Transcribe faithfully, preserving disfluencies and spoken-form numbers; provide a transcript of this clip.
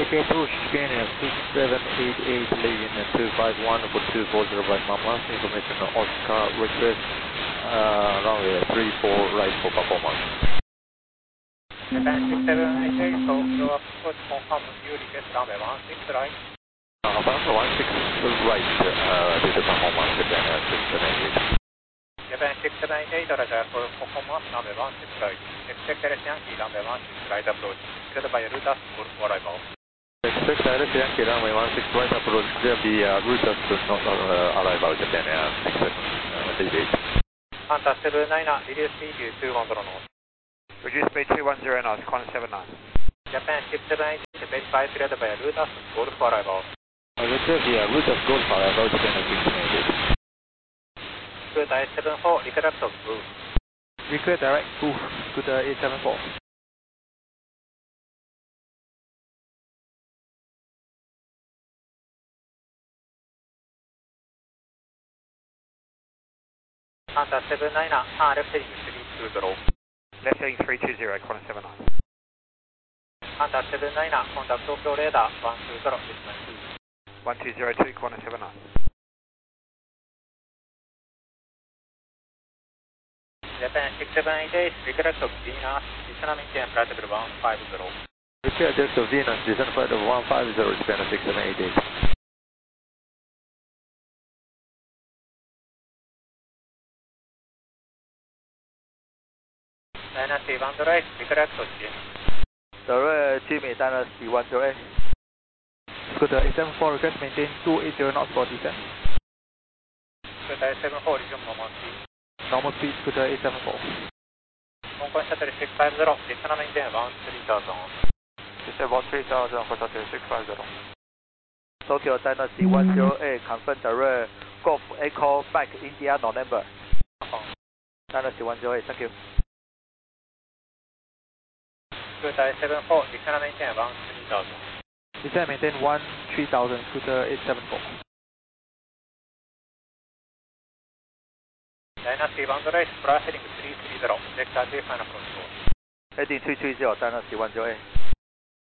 Okay, approach Scania two seven eight eight, leaving two five one for two four zero right Mama. Information Oscar request, uh, runway three four right for performance. Japan six seven eight eight, so your approach confirm you request runway one six right. Uh, one six right, uh, due to performance, Japan six seven eight eight. Japan six seven eight eight, Roger, for performance, runway one six right. Expect L S Yankee, runway one six right approach, cleared by Rutas for arrival. Expect L S Yankee, runway one six right approach, cleared by Rutas for uh, arrival, Japan six seven eight eight. Hunter seven nine, reduce speed to two one zero knots. Reduce speed two one zero knots, Qantas seven nine. Japan six seven eight, base five, cleared by Rutas, Golf for arrival. Cleared by Rutas, Golf for arrival, Japan six seven eight eight. Scooter eight seven four, redirect of Blue. Request direct to Scooter eight seven four. Hunter seven nine, turn left heading three two zero. Left heading three two zero, Qantas seven nine. Hunter seven nine, contact Tokyo radar one two zero, decimal two. one two zero two, Qantas seven nine. Japan six seven eight eight, redirect of Venus, descend maintain flight level one five zero. Redirect of Venus, descend flight of one five zero, Japan six seven eight eight. Dynasty one zero eight, redirect of Jimmy. Direct Jimmy, Dynasty one zero eight. Scooter eight seven four, request maintain two eight zero knots for descent. Scooter eight seven four, resume normal speed. Normal speed, Scooter eight seven four. Concourse shuttle six five zero, descend maintain one three thousand. Descend one three thousand, for shuttle six five zero. Tokyo Dynasty one zero eight, confirm direct Golf Echo back India November. Dynasty one zero eight, thank you. Scooter eight seven four, descend maintain one three thousand. Descend maintain one three thousand, Scooter eight seven four. Dynasty one zero eight, flight heading three three zero, vector J final control. Heading three three zero, Dynasty one zero eight.